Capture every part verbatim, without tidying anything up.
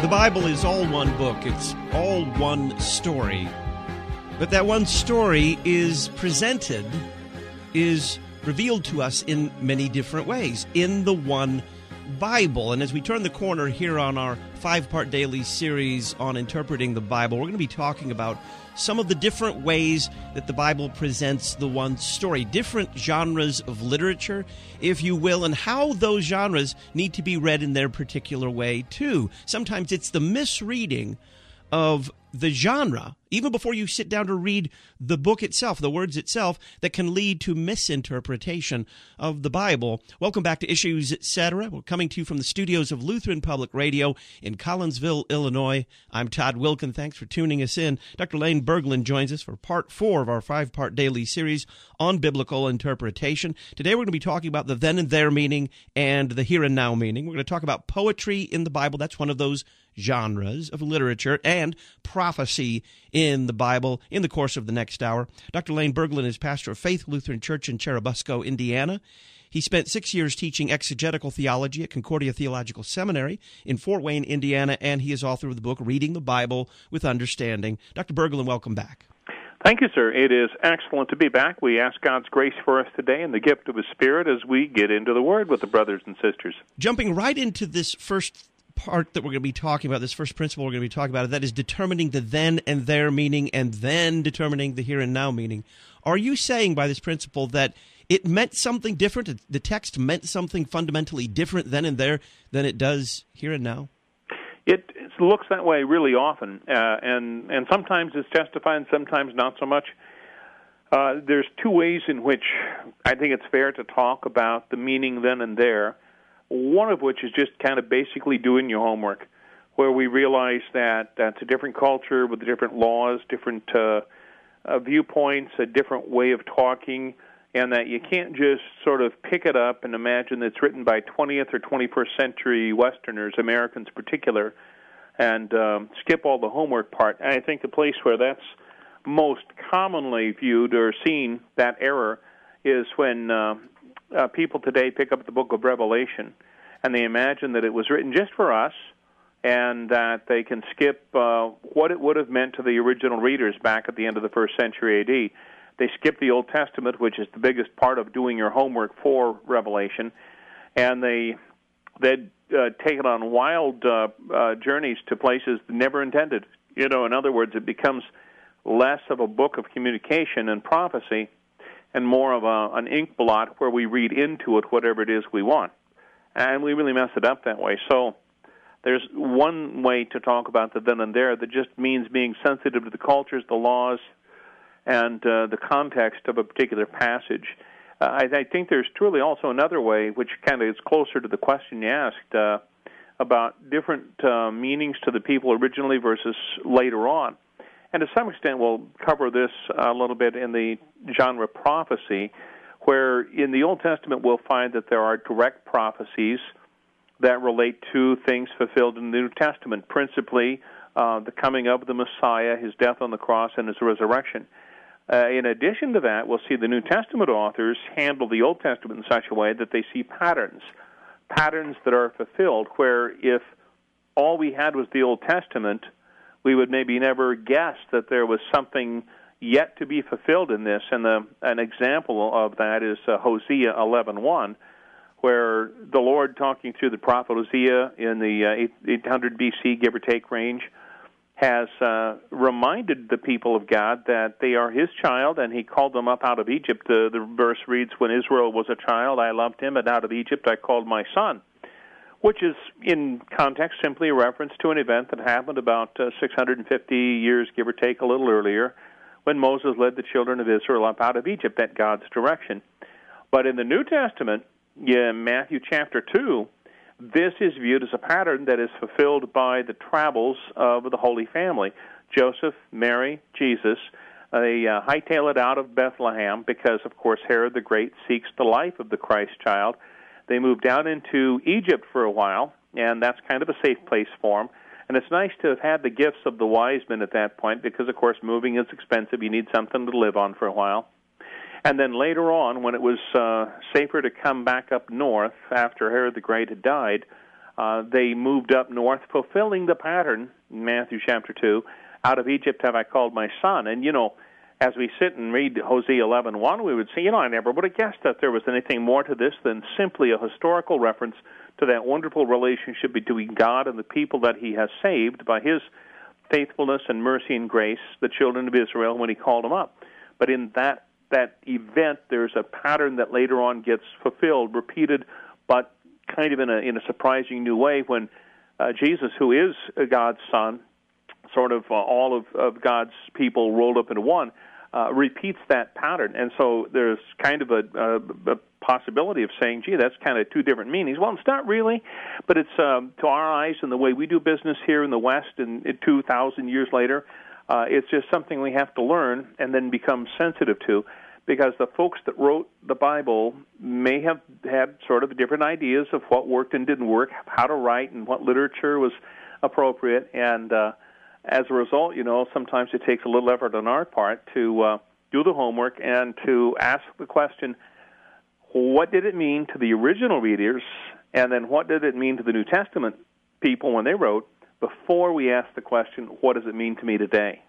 The Bible is all one book. It's all one story. But that one story is presented, is revealed to us in many different ways in the one Bible. And as we turn the corner here on our five-part daily series on interpreting the Bible, we're going to be talking about some of the different ways that the Bible presents the one story, different genres of literature, if you will, and how those genres need to be read in their particular way, too. Sometimes it's the misreading of the genre, even before you sit down to read the book itself, the words itself, that can lead to misinterpretation of the Bible. Welcome back to Issues, et cetera. We're coming to you from the studios of Lutheran Public Radio in Collinsville, Illinois. I'm Todd Wilkin. Thanks for tuning us in. Doctor Lane Berglund joins us for part four of our five-part daily series on biblical interpretation. Today we're going to be talking about the then and there meaning and the here and now meaning. We're going to talk about poetry in the Bible. That's one of those genres of literature, and prophecy in the Bible in the course of the next hour. Doctor Lane Berglund is pastor of Faith Lutheran Church in Cherubusco, Indiana. He spent six years teaching exegetical theology at Concordia Theological Seminary in Fort Wayne, Indiana, and he is author of the book Reading the Bible with Understanding. Doctor Berglund, welcome back. Thank you, sir. It is excellent to be back. We ask God's grace for us today and the gift of His Spirit as we get into the Word with the brothers and sisters. Jumping right into this first part that we're going to be talking about, this first principle we're going to be talking about, that is determining the then and there meaning and then determining the here and now meaning. Are you saying by this principle that it meant something different, the text meant something fundamentally different then and there than it does here and now? It, it looks that way really often, uh, and, and sometimes it's justified and sometimes not so much. Uh, there's two ways in which I think it's fair to talk about the meaning then and there. One of which is just kind of basically doing your homework, where we realize that that's a different culture with different laws, different uh, uh, viewpoints, a different way of talking, and that you can't just sort of pick it up and imagine that it's written by twentieth or twenty-first century Westerners, Americans in particular, and um, skip all the homework part. And I think the place where that's most commonly viewed or seen, that error, is when Uh, Uh, people today pick up the book of Revelation, and they imagine that it was written just for us, and that they can skip uh, what it would have meant to the original readers back at the end of the first century A D. They skip the Old Testament, which is the biggest part of doing your homework for Revelation, and they they'd uh, take it on wild uh, uh, journeys to places never intended. You know, in other words, it becomes less of a book of communication and prophecy and more of a, an ink blot where we read into it whatever it is we want. And we really mess it up that way. So there's one way to talk about the then and there that just means being sensitive to the cultures, the laws, and uh, the context of a particular passage. Uh, I, I think there's truly also another way, which kind of is closer to the question you asked, uh, about different uh, meanings to the people originally versus later on. And to some extent, we'll cover this a little bit in the genre prophecy, where in the Old Testament we'll find that there are direct prophecies that relate to things fulfilled in the New Testament, principally uh, the coming of the Messiah, His death on the cross, and His resurrection. Uh, in addition to that, we'll see the New Testament authors handle the Old Testament in such a way that they see patterns, patterns that are fulfilled, where if all we had was the Old Testament, we would maybe never guess that there was something yet to be fulfilled in this. And the, an example of that is uh, Hosea eleven one, where the Lord, talking through the prophet Hosea in the uh, eight hundred B C, give or take range, has uh, reminded the people of God that they are His child, and He called them up out of Egypt. Uh, the verse reads, "When Israel was a child, I loved him, and out of Egypt I called my son," which is, in context, simply a reference to an event that happened about uh, six hundred fifty years, give or take, a little earlier, when Moses led the children of Israel up out of Egypt at God's direction. But in the New Testament, yeah, Matthew chapter two, this is viewed as a pattern that is fulfilled by the travels of the Holy Family. Joseph, Mary, Jesus, uh, they uh, hightail it out of Bethlehem because, of course, Herod the Great seeks the life of the Christ child. They move down into Egypt for a while, and that's kind of a safe place for them. And it's nice to have had the gifts of the wise men at that point because, of course, moving is expensive. You need something to live on for a while. And then later on, when it was uh, safer to come back up north after Herod the Great had died, Uh, they moved up north, fulfilling the pattern, Matthew chapter two, out of Egypt have I called my son. And, you know, as we sit and read Hosea eleven one, we would say, you know, I never would have guessed that there was anything more to this than simply a historical reference to that wonderful relationship between God and the people that he has saved by his faithfulness and mercy and grace, the children of Israel, when he called them up. But in that that event, there's a pattern that later on gets fulfilled, repeated, but kind of in a in a surprising new way when uh, Jesus, who is God's son, sort of uh, all of, of God's people rolled up into one, uh, repeats that pattern. And so there's kind of a, a, a possibility of saying, gee, that's kind of two different meanings. Well, it's not really, but it's um, to our eyes and the way we do business here in the West and two thousand years later, uh, it's just something we have to learn and then become sensitive to, because the folks that wrote the Bible may have had sort of different ideas of what worked and didn't work, how to write and what literature was appropriate, and uh, as a result, you know, sometimes it takes a little effort on our part to uh, do the homework and to ask the question, what did it mean to the original readers, and then what did it mean to the New Testament people when they wrote, before we ask the question, what does it mean to me today?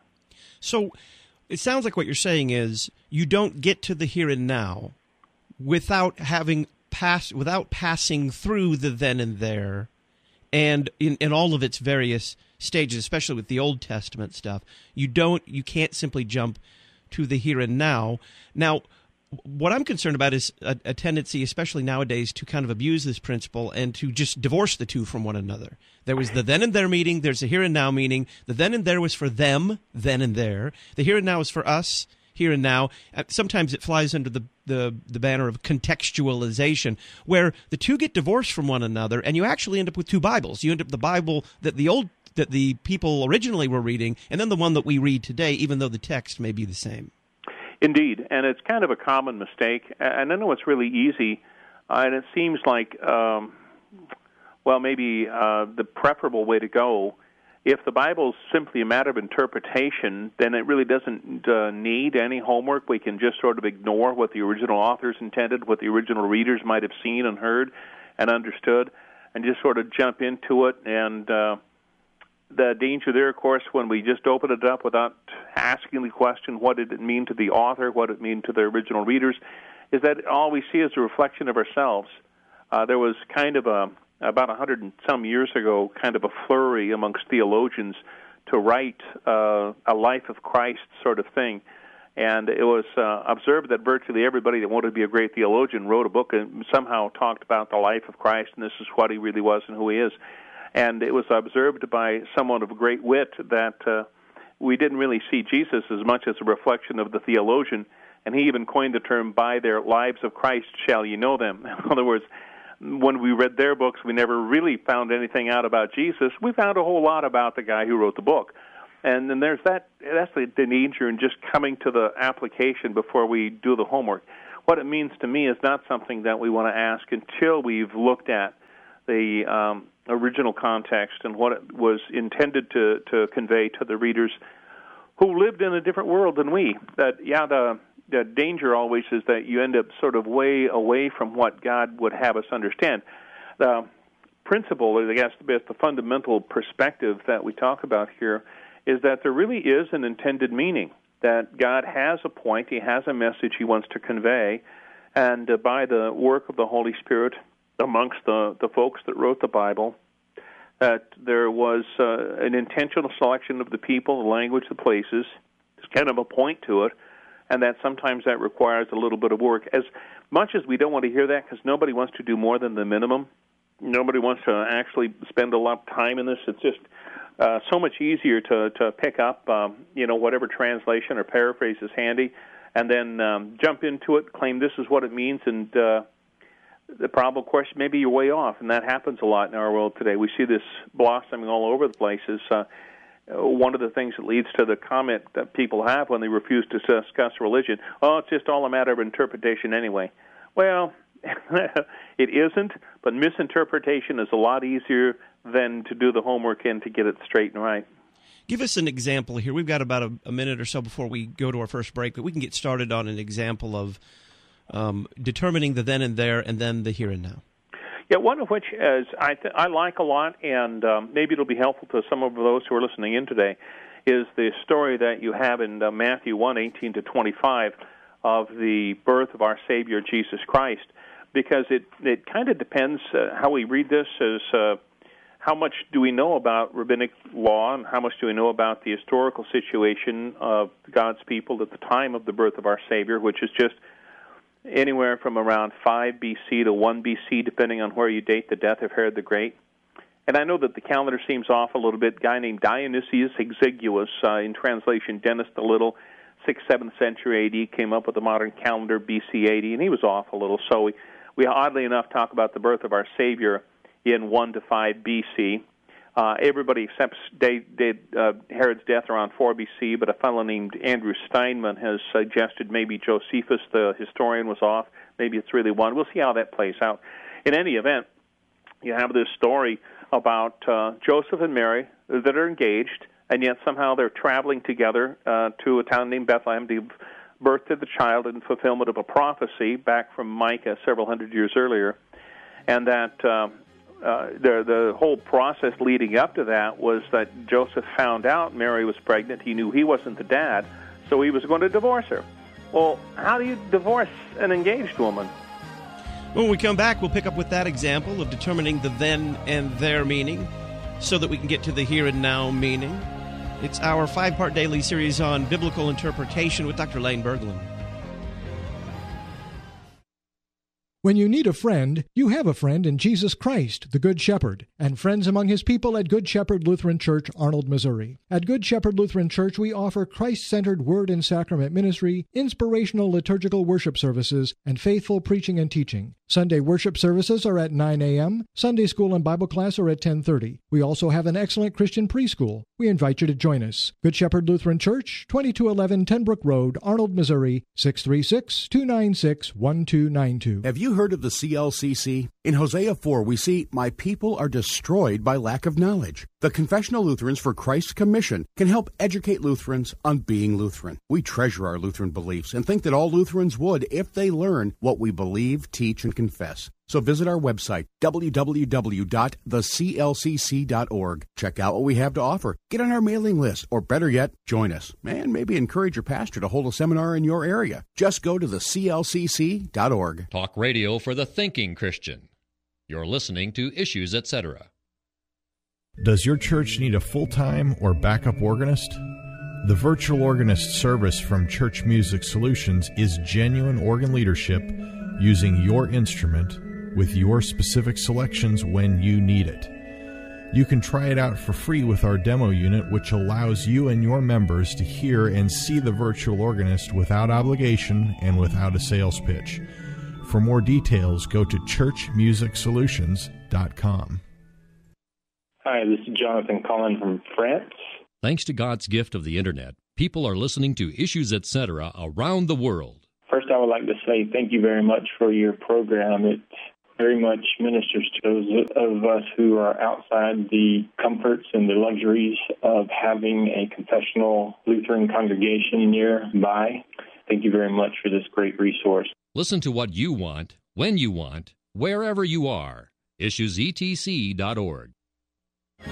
So it sounds like what you're saying is you don't get to the here and now without having passed, without passing through the then and there, and in, in all of its various stages, especially with the Old Testament stuff. You don't, you can't simply jump to the here and now. Now, what I'm concerned about is a, a tendency, especially nowadays, to kind of abuse this principle and to just divorce the two from one another. There was the then and there meaning, there's the here and now meaning. The then and there was for them, then and there. The here and now is for us, here and now. Sometimes it flies under the, the, the banner of contextualization, where the two get divorced from one another, and you actually end up with two Bibles. You end up with the Bible that the old that the people originally were reading, and then the one that we read today, even though the text may be the same. Indeed, and it's kind of a common mistake. And I know it's really easy, uh, and it seems like, um, well, maybe uh, the preferable way to go. If the Bible's simply a matter of interpretation, then it really doesn't uh, need any homework. We can just sort of ignore what the original authors intended, what the original readers might have seen and heard and understood, and just sort of jump into it. And uh, the danger there, of course, when we just open it up without asking the question, what did it mean to the author, what did it mean to the original readers, is that all we see is a reflection of ourselves. Uh, there was kind of a, about a hundred and some years ago, kind of a flurry amongst theologians to write uh, a life of Christ sort of thing. And it was uh, observed that virtually everybody that wanted to be a great theologian wrote a book and somehow talked about the life of Christ, and this is what he really was and who he is. And it was observed by someone of great wit that uh, we didn't really see Jesus as much as a reflection of the theologian, and he even coined the term, by their lives of Christ shall ye know them. In other words, when we read their books, we never really found anything out about Jesus. We found a whole lot about the guy who wrote the book. And then there's that, that's the danger in just coming to the application before we do the homework. What it means to me is not something that we want to ask until we've looked at the um, original context and what it was intended to, to convey to the readers who lived in a different world than we. That, yeah, the, the danger always is that you end up sort of way away from what God would have us understand. The principle, I guess, the fundamental perspective that we talk about here is that there really is an intended meaning, that God has a point, he has a message he wants to convey, and uh, by the work of the Holy Spirit amongst the, the folks that wrote the Bible, that there was uh, an intentional selection of the people, the language, the places. There's kind of a point to it, and that sometimes that requires a little bit of work. As much as we don't want to hear that, because nobody wants to do more than the minimum, nobody wants to actually spend a lot of time in this. It's just uh, so much easier to, to pick up, um, you know, whatever translation or paraphrase is handy, and then um, jump into it, claim this is what it means, and uh, the problem, of course, maybe you're way off, and that happens a lot in our world today. We see this blossoming all over the places. Uh, one of the things that leads to the comment that people have when they refuse to discuss religion, oh, it's just all a matter of interpretation anyway. Well, it isn't, but misinterpretation is a lot easier than to do the homework and to get it straight and right. Give us an example here. We've got about a, a minute or so before we go to our first break, but we can get started on an example of Um, determining the then and there and then the here and now. Yeah, one of which is I th- I like a lot, and um, maybe it'll be helpful to some of those who are listening in today, is the story that you have in uh, Matthew one, eighteen to twenty-five of the birth of our Savior Jesus Christ, because it, it kind of depends uh, how we read this as uh, how much do we know about rabbinic law and how much do we know about the historical situation of God's people at the time of the birth of our Savior, which is just anywhere from around five B C to one B C, depending on where you date the death of Herod the Great. And I know that the calendar seems off a little bit. A guy named Dionysius Exiguus, uh, in translation Dennis the Little, sixth, seventh century A D, came up with the modern calendar B C eighty, and he was off a little. So we, we oddly enough, talk about the birth of our Savior in one to five B C. Uh, everybody accepts day, day, uh, Herod's death around four B C, but a fellow named Andrew Steinman has suggested maybe Josephus, the historian, was off. Maybe it's really one. We'll see how that plays out. In any event, you have this story about uh, Joseph and Mary that are engaged, and yet somehow they're traveling together uh, to a town named Bethlehem to give birth to the child in fulfillment of a prophecy back from Micah several hundred years earlier, and that uh, uh, the, the whole process leading up to that was that Joseph found out Mary was pregnant. He knew he wasn't the dad, so he was going to divorce her. Well, how do you divorce an engaged woman? When we come back, we'll pick up with that example of determining the then and there meaning so that we can get to the here and now meaning. It's our five-part daily series on biblical interpretation with Doctor Lane Berglund. When you need a friend, you have a friend in Jesus Christ, the Good Shepherd, and friends among his people at Good Shepherd Lutheran Church, Arnold, Missouri. At Good Shepherd Lutheran Church, we offer Christ-centered word and sacrament ministry, inspirational liturgical worship services, and faithful preaching and teaching. Sunday worship services are at nine a.m., Sunday school and Bible class are at ten thirty. We also have an excellent Christian preschool. We invite you to join us. Good Shepherd Lutheran Church, twenty-two eleven Tenbrook Road, Arnold, Missouri, six three six, two nine six, one two nine two. Have you heard of the C L C C? In Hosea four, we see, "My people are destroyed by lack of knowledge." The Confessional Lutherans for Christ's Commission can help educate Lutherans on being Lutheran. We treasure our Lutheran beliefs and think that all Lutherans would if they learn what we believe, teach, and confess. So visit our website, w w w dot the c l c c dot org. Check out what we have to offer. Get on our mailing list, or better yet, join us. And maybe encourage your pastor to hold a seminar in your area. Just go to the c l c c dot org. Talk radio for the thinking Christian. You're listening to Issues, et cetera. Does your church need a full-time or backup organist? The virtual organist service from Church Music Solutions is genuine organ leadership using your instrument with your specific selections when you need it. You can try it out for free with our demo unit, which allows you and your members to hear and see the virtual organist without obligation and without a sales pitch. For more details, go to church music solutions dot com. Hi, this is Jonathan calling from France. Thanks to God's gift of the Internet, people are listening to Issues, et cetera around the world. First, I would like to say thank you very much for your program. It very much ministers to those of us who are outside the comforts and the luxuries of having a confessional Lutheran congregation nearby. Thank you very much for this great resource. Listen to what you want, when you want, wherever you are. issues e t c dot org.